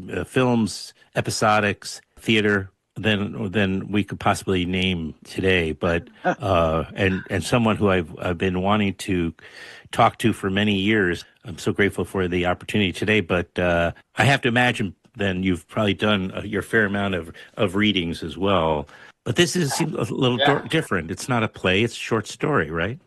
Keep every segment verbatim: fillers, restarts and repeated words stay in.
uh, films, episodics, theater than than we could possibly name today. But uh, and and someone who I've I've been wanting to talk to for many years. I'm so grateful for the opportunity today. But uh, I have to imagine then you've probably done uh, your fair amount of of readings as well. But this is seems a little Yeah. do- different. It's not a play; it's a short story, right?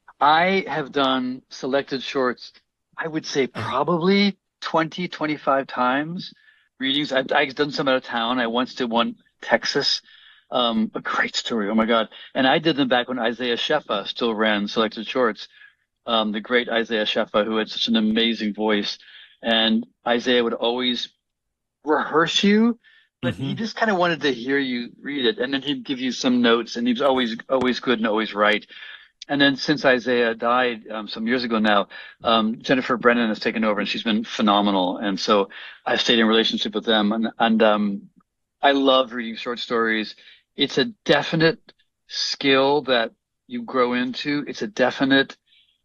I have done selected shorts, I would say Oh, probably twenty, twenty-five times readings. I've, I've done some out of town. I once did one Texas, um, a great story. Oh my God. And I did them back when Isaiah Sheffa still ran selected shorts. Um, the great Isaiah Sheffa, who had such an amazing voice. And Isaiah would always rehearse you, but he hmm. just kind of wanted to hear you read it. And then he'd give you some notes, and he was always, always good and always right. And then since Isaiah died um, some years ago now, um, Jennifer Brennan has taken over, and she's been phenomenal. And so I've stayed in relationship with them, and and um, I love reading short stories. It's a definite skill that you grow into. It's a definite,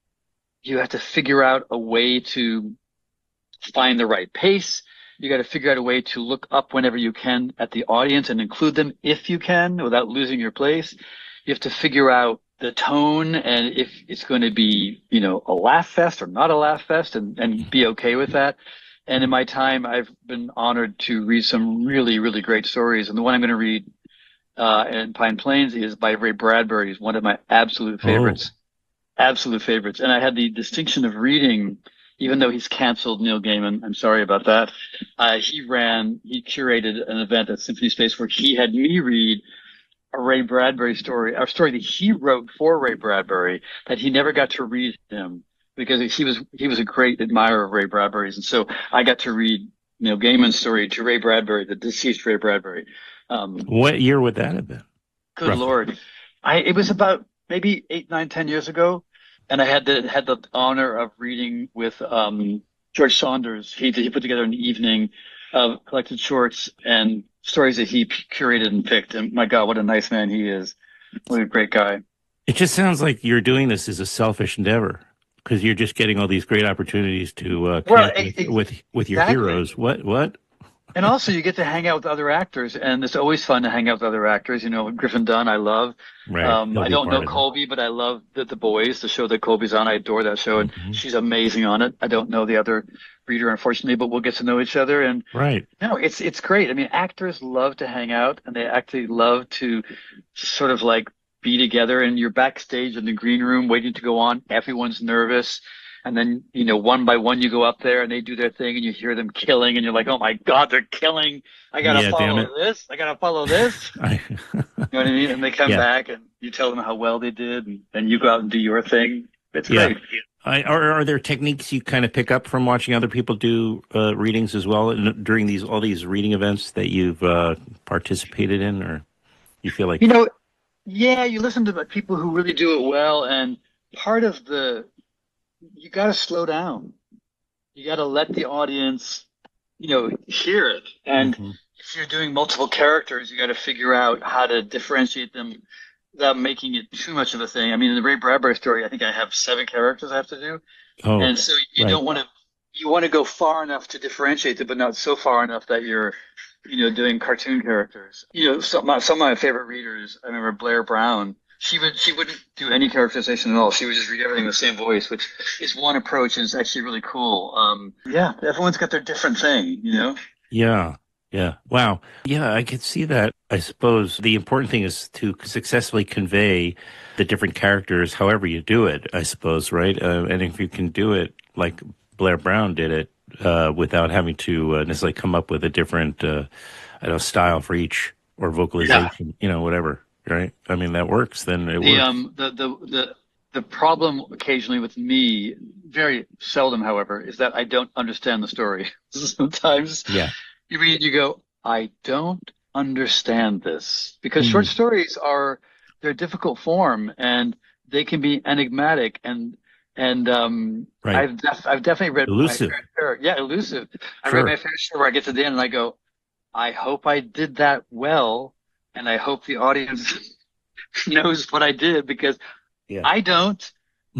you have to figure out a way to find the right pace. You got to figure out a way to look up whenever you can at the audience and include them if you can without losing your place. You have to figure out the tone and if it's going to be, you know, a laugh fest or not a laugh fest, and, and be okay with that. And in my time, I've been honored to read some really, really great stories. And the one I'm going to read uh, in Pine Plains is by Ray Bradbury. He's one of my absolute Oh, favorites, absolute favorites. And I had the distinction of reading, even though he's canceled Neil Gaiman. I'm sorry about that. Uh, he ran, he curated an event at Symphony Space where he had me read a Ray Bradbury story, a story that he wrote for Ray Bradbury that he never got to read him because he was he was a great admirer of Ray Bradbury's, and so I got to read Neil Gaiman's story to Ray Bradbury, the deceased Ray Bradbury. Um, what year would that have been, good roughly? Lord, I it was about maybe eight, nine, ten years ago, and I had the had the honor of reading with um, George Saunders. He he put together an evening of collected shorts and stories that he p- curated and picked. And my God, what a nice man he is! What a great guy. It just sounds like you're doing this as a selfish endeavor because you're just getting all these great opportunities to uh, Well, connect e- with ex- with with your exactly. heroes. What what? And also, you get to hang out with other actors, and it's always fun to hang out with other actors. You know, Griffin Dunn, I love. Right, Um, he'll I be don't part know of it. Colby, but I love the, the Boys, the show that Colby's on. I adore that show, and Hmm. she's amazing on it. I don't know the other reader, unfortunately, but we'll get to know each other. And Right. no, it's it's great. I mean, actors love to hang out, and they actually love to sort of like be together. And you're backstage in the green room waiting to go on. Everyone's nervous. And then, you know, one by one, you go up there and they do their thing and you hear them killing and you're like, oh my God, they're killing. I gotta Yeah, damn follow it. this. I gotta follow this. I, You know what I mean? And they come yeah, back and you tell them how well they did, and then you go out and do your thing. It's yeah. great. I, are are there techniques you kind of pick up from watching other people do uh, readings as well in, during these all these reading events that you've uh, participated in, or you feel You like, know, yeah, you listen to the people who really do it well, and part of the, you got to slow down. You got to let the audience, you know, hear it. And hmm. if you're doing multiple characters, you got to figure out how to differentiate them without making it too much of a thing. I mean, in the Ray Bradbury story, I think I have seven characters I have to do. Oh, And so you right. don't want to, you want to go far enough to differentiate them, but not so far enough that you're, you know, doing cartoon characters. You know, some, my, some of my favorite readers, I remember Blair Brown. She would, she wouldn't do any characterization at all. She would just read everything in the same voice, which is one approach and it's actually really cool. Um, yeah, everyone's got their different thing, you know? Yeah. Yeah. Wow. Yeah, I could see that. I suppose the important thing is to successfully convey the different characters, however you do it, I suppose, right? Uh, and if you can do it like Blair Brown did it, uh, without having to uh, necessarily come up with a different, uh, I don't know, style for each or Yeah. vocalization, you know, whatever, right? I mean, that works, then it The, works. um, the, the, the, the problem occasionally with me, very seldom, however, is that I don't understand the story. Sometimes Yeah. you read, you go, I don't understand this because short Mm, stories are they're difficult form and they can be enigmatic and and um right. I've def I've definitely read my Elusive. fair share, yeah, elusive. I read my Sure. fair share where I get to the end and I go, I hope I did that well, and I hope the audience knows what I did because Yeah. I don't.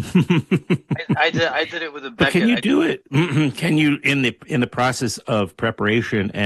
I, I did I did it with a But can Beckett. you I do it? Can you in the in the process of preparation